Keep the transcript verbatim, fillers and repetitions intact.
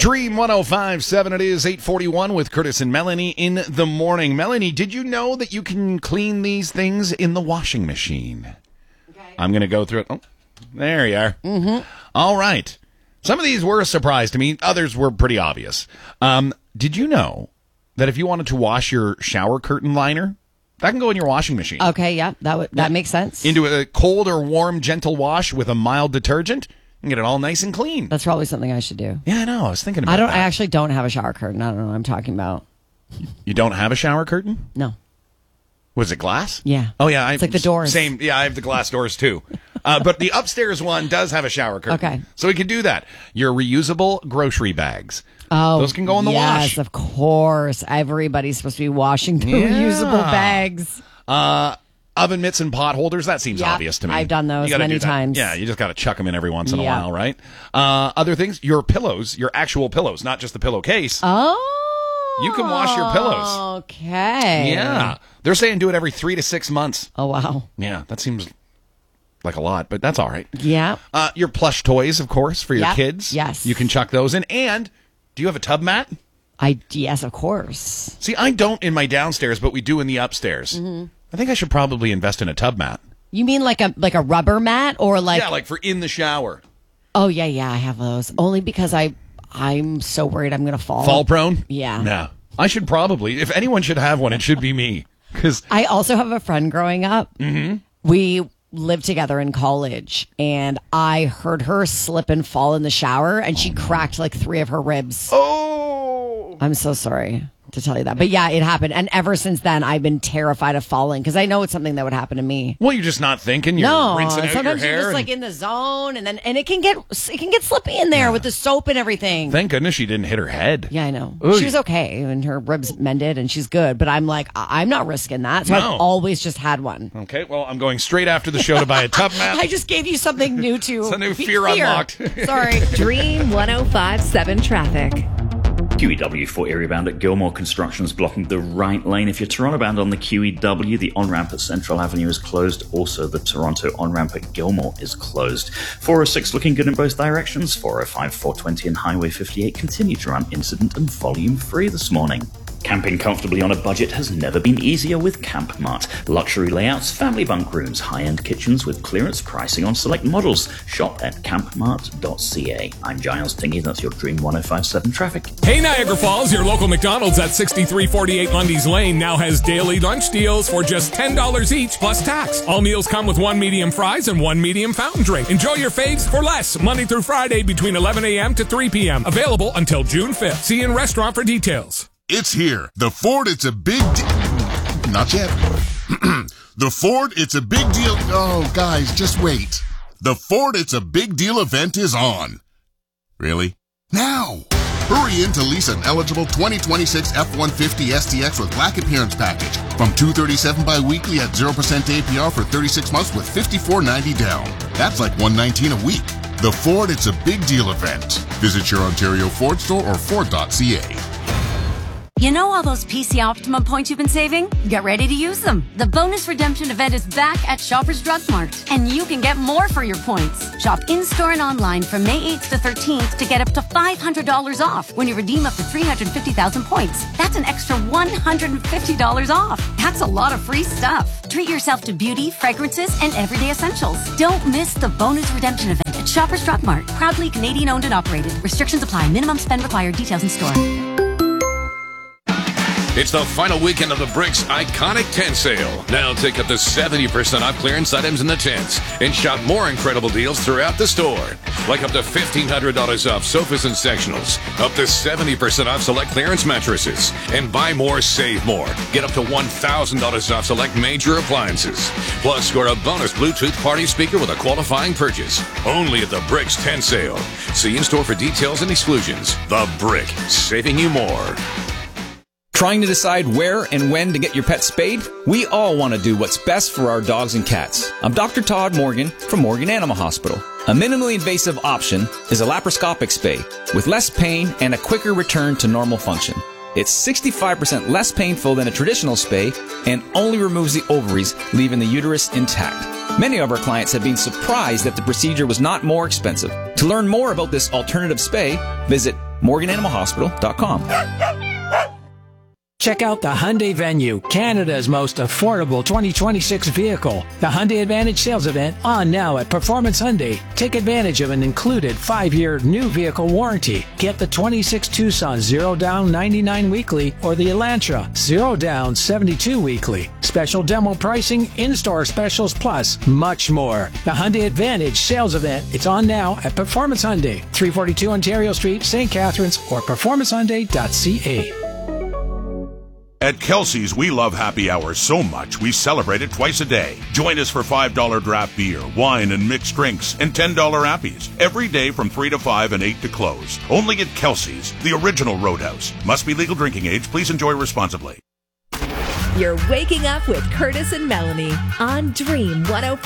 Dream one oh five point seven, it is eight forty-one with Curtis and Melanie in the morning. Melanie, did you know that you can clean these things in the washing machine? Okay. I'm going to go through it. Oh, there you are. Mm-hmm. All right. Some of these were a surprise to me. Others were pretty obvious. Um, did you know that if you wanted to wash your shower curtain liner, that can go in your washing machine? Okay, yeah, that w- that yeah. makes sense. Into a cold or warm, gentle wash with a mild detergent. And get it all nice and clean. That's probably something I should do. Yeah, I know. I was thinking about I don't. that. I actually don't have a shower curtain. I don't know what I'm talking about. You don't have a shower curtain? No. Was it glass? Yeah. Oh, yeah. I, it's like the doors. Same. Yeah, I have the glass doors, too. uh, but the upstairs one does have a shower curtain. Okay. So we can do that. Your reusable grocery bags. Oh, those can go in the yes, wash. Yes, of course. Everybody's supposed to be washing the yeah. reusable bags. Uh... Oven mitts and pot holders, that seems yep, obvious to me. I've done those many times. Yeah, you just got to chuck them in every once in a yep. while, right? Uh, other things, your pillows, your actual pillows, not just the pillowcase. Oh. You can wash your pillows. Okay. Yeah. They're saying do it every three to six months. Oh, wow. Yeah, that seems like a lot, but that's all right. Yeah. Uh, your plush toys, of course, for your yep. kids. Yes. You can chuck those in. And do you have a tub mat? I, yes, of course. See, I don't in my downstairs, but we do in the upstairs. Mm-hmm. I think I should probably invest in a tub mat. You mean like a like a rubber mat or like yeah, like for in the shower. Oh yeah, yeah, I have those. Only because I I'm so worried I'm gonna fall. Fall prone? Yeah. No. I should probably. If anyone should have one, it should be me. Because I also have a friend growing up. Mm-hmm. We lived together in college, and I heard her slip and fall in the shower, and she cracked like three of her ribs. Oh, I'm so sorry to tell you that. But yeah, it happened. And ever since then, I've been terrified of falling because I know it's something that would happen to me. Well, you're just not thinking. You're no, rinsing out sometimes your hair you're just and... like in the zone, and then and it can get it can get slippy in there yeah. with the soap and everything. Thank goodness she didn't hit her head. Yeah, I know. Ooh. She was okay, and her ribs mended, and she's good. But I'm like, I- I'm not risking that. So no. I've always just had one. Okay, well, I'm going straight after the show to buy a tub mat. I just gave you something new to. It's a new fear, fear. unlocked. Sorry. Dream one oh five point seven traffic. Q E W for area bound at Gilmore Construction is blocking the right lane. If you're Toronto bound on the Q E W, the on-ramp at Central Avenue is closed. Also, the Toronto on-ramp at Gilmore is closed. four oh six looking good in both directions. four oh five, four twenty and Highway fifty-eight continue to run incident and volume free this morning. Camping comfortably on a budget has never been easier with Camp Mart. Luxury layouts, family bunk rooms, high-end kitchens with clearance pricing on select models. Shop at camp mart dot c a. I'm Giles Tingy, that's your Dream one oh five point seven traffic. Hey Niagara Falls, your local McDonald's at sixty-three forty-eight Lundy's Lane now has daily lunch deals for just ten dollars each plus tax. All meals come with one medium fries and one medium fountain drink. Enjoy your faves for less, Monday through Friday between eleven a.m. to three p.m. Available until June fifth. See you in restaurant for details. It's here. The Ford, it's a big deal. Not yet. The Ford, it's a big deal. Oh, guys, just wait. The Ford, it's a big deal event is on. Really? Now. Hurry in to lease an eligible twenty twenty-six F one fifty S T X with Black Appearance Package from two hundred thirty-seven dollars bi-weekly at zero percent A P R for thirty-six months with fifty-four dollars ninety down. That's like one hundred nineteen dollars a week. The Ford, it's a big deal event. Visit your Ontario Ford store or ford dot c a. You know all those P C Optimum points you've been saving? Get ready to use them. The bonus redemption event is back at Shoppers Drug Mart, and you can get more for your points. Shop in-store and online from May eighth to thirteenth to get up to five hundred dollars off when you redeem up to three hundred fifty thousand points. That's an extra one hundred fifty dollars off. That's a lot of free stuff. Treat yourself to beauty, fragrances, and everyday essentials. Don't miss the bonus redemption event at Shoppers Drug Mart. Proudly Canadian owned and operated. Restrictions apply. Minimum spend required. Details in store. It's the final weekend of the Bricks Iconic Tent Sale. Now take up to seventy percent off clearance items in the tents and shop more incredible deals throughout the store. Like up to fifteen hundred dollars off sofas and sectionals, up to seventy percent off select clearance mattresses, and buy more, save more. Get up to one thousand dollars off select major appliances. Plus, score a bonus Bluetooth party speaker with a qualifying purchase. Only at the Bricks Tent Sale. See in store for details and exclusions. The Brick, saving you more. Trying to decide where and when to get your pet spayed? We all want to do what's best for our dogs and cats. I'm Doctor Todd Morgan from Morgan Animal Hospital. A minimally invasive option is a laparoscopic spay with less pain and a quicker return to normal function. It's sixty-five percent less painful than a traditional spay and only removes the ovaries, leaving the uterus intact. Many of our clients have been surprised that the procedure was not more expensive. To learn more about this alternative spay, visit Morgan Animal Hospital dot com. Check out the Hyundai Venue, Canada's most affordable twenty twenty-six vehicle. The Hyundai Advantage sales event on now at Performance Hyundai. Take advantage of an included five-year new vehicle warranty. Get the twenty-six Tucson zero down ninety-nine weekly or the Elantra zero down seventy-two weekly. Special demo pricing, in-store specials, plus much more. The Hyundai Advantage sales event. It's on now at Performance Hyundai, three forty-two Ontario Street, Saint Catharines, or performance hyundai dot c a. At Kelsey's, we love happy hours so much we celebrate it twice a day. Join us for five dollars draft beer, wine and mixed drinks, and ten dollars appies. Every day from three to five and eight to close. Only at Kelsey's, the original Roadhouse. Must be legal drinking age. Please enjoy responsibly. You're waking up with Curtis and Melanie on Dream one oh five.